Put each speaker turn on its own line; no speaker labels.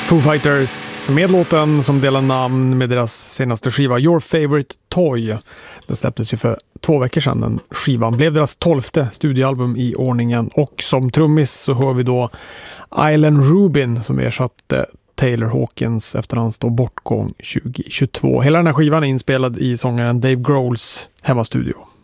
Foo Fighters med låten som delar namn med deras senaste skiva Your Favorite Toy. Det släpptes ju för 2 veckor sedan. Den skivan blev deras 12:e studioalbum i ordningen, och som trummis så hör vi då Island Rubin som ersatte Taylor Hawkins efter hans då bortgång 2022. Hela den här skivan är inspelad i sångaren Dave Grohls hemmastudio.